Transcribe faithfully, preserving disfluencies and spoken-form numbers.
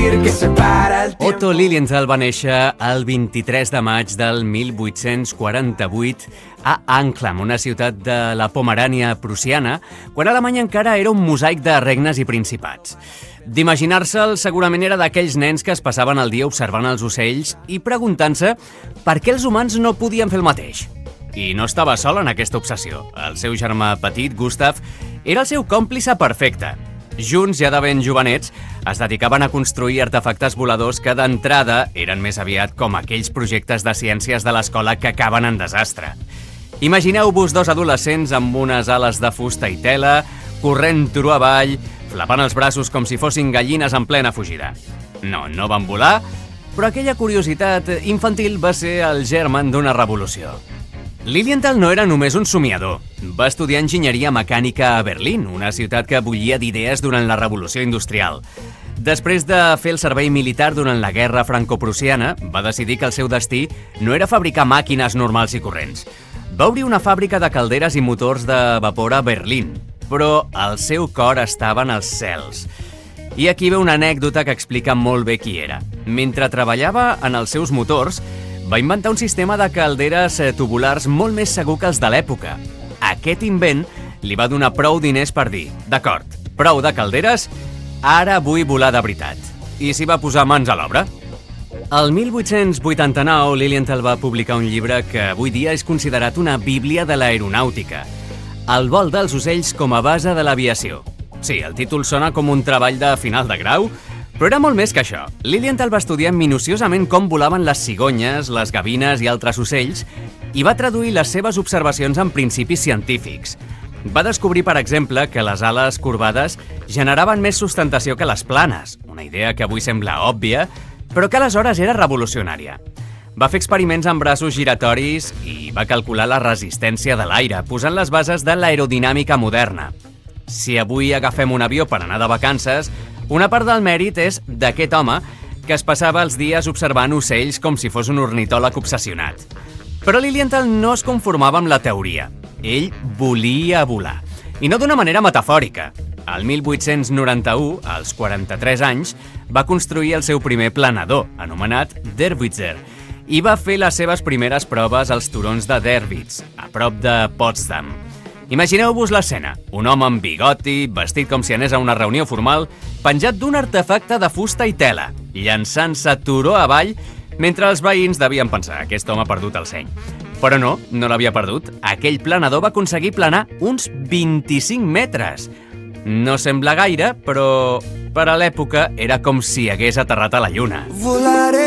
sentir que separa el tiempo. Otto Lilienthal va néixer el vint-i-tres de maig del mil vuit-cents quaranta-vuit a Anklam, una ciutat de la Pomerània prussiana, quan Alemanya encara era un mosaic de regnes i principats. D'imaginar-se'l, segurament era d'aquells nens que es passaven el dia observant els ocells i preguntant-se per què els humans no podien fer el mateix. I no estava sol en aquesta obsessió. El seu germà petit, Gustav, era el seu còmplice perfecte. Junts, ja de ben jovenets, es dedicaven a construir artefactes voladors que d'entrada eren més aviat com aquells projectes de ciències de l'escola que acaben en desastre. Imagineu-vos dos adolescents amb unes ales de fusta i tela, corrent turó avall, flapant els braços com si fossin gallines en plena fugida. No, no van volar, però aquella curiositat infantil va ser el germen d'una revolució. Lilienthal no era només un somiador. Va estudiar enginyeria mecànica a Berlín, una ciutat que bullia d'idees durant la Revolució Industrial. Després de fer el servei militar durant la Guerra Franco-Prussiana, va decidir que el seu destí no era fabricar màquines normals i corrents. Va obrir una fàbrica de calderes i motors de vapor a Berlín, però el seu cor estava en els cels. I aquí ve una anècdota que explica molt bé qui era. Mentre treballava en els seus motors, va inventar un sistema de calderes tubulars molt més segur que els de l'època. Aquest invent li va donar prou diners per dir «D'acord, prou de calderes, ara vull volar de veritat». I s'hi va posar mans a l'obra. El mil vuit-cents vuitanta-nou, Lilienthal va publicar un llibre que avui dia és considerat una bíblia de l'aeronàutica. El vol dels ocells com a base de l'aviació. Sí, el títol sona com un treball de final de grau, però era molt més que això. Lilienthal va estudiar minuciosament com volaven les cigonyes, les gavines i altres ocells i va traduir les seves observacions en principis científics. Va descobrir, per exemple, que les ales corbades generaven més sustentació que les planes, una idea que avui sembla òbvia, però que aleshores era revolucionària. Va fer experiments amb braços giratoris i va calcular la resistència de l'aire, posant les bases de l'aerodinàmica moderna. Si avui agafem un avió per anar de vacances, una part del mèrit és d'aquest home que es passava els dies observant ocells com si fos un ornitòleg obsessionat. Però Lilienthal no es conformava amb la teoria. Ell volia volar. I no d'una manera metafòrica. El mil vuit-cents noranta-u, als quaranta-tres anys, va construir el seu primer planador, anomenat Derwitzer, i va fer les seves primeres proves als turons de Derwitz, a prop de Potsdam. Imagineu-vos l'escena. Un home amb bigoti, vestit com si anés a una reunió formal, penjat d'un artefacte de fusta i tela, llançant-se turó avall, mentre els veïns devien pensar aquest home ha perdut el seny. Però no, no l'havia perdut. Aquell planador va aconseguir planar uns vint-i-cinc metres. No sembla gaire, però per a l'època era com si hagués aterrat a la lluna. Volaré